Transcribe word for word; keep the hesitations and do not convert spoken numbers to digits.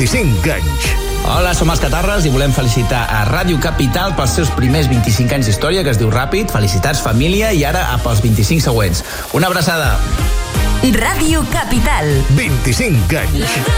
vint-i-cinc anys. Hola, som els Catarres i volem felicitar a Ràdio Capital pels seus primers vint-i-cinc anys d'història, que es diu Ràpid. Felicitats, família, i ara a pels vint-i-cinc següents. Una abraçada. Ràdio Capital. vint-i-cinc anys.